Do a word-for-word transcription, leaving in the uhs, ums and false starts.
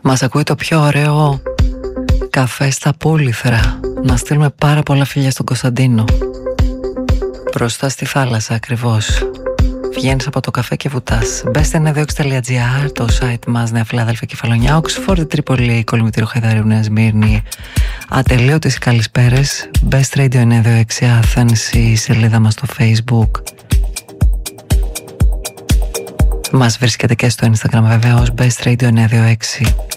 Μας ακούει το πιο ωραίο καφέ στα Πούληθρα. Να στείλουμε πάρα πολλά φιλιά στον Κωνσταντίνο. Μπροστά στη θάλασσα ακριβώς. Βγαίνεις από το καφέ και βουτάς. μπε στο εννιά δύο έξι τελεία τζι άρ, το site μας, Νέα Φιλαδέλφια, Κεφαλονιά, Οξφόρδη, Τρίπολη, Κολυμητήριο, Χαϊδαρίου, Νέα Σμύρνη. Ατελείωτες οι καλησπέρες. Best Radio εννιά δύο έξι Athens, η σελίδα μας στο Facebook. Μας βρίσκεται και στο Instagram βεβαίως, Best Radio εννιά δύο έξι.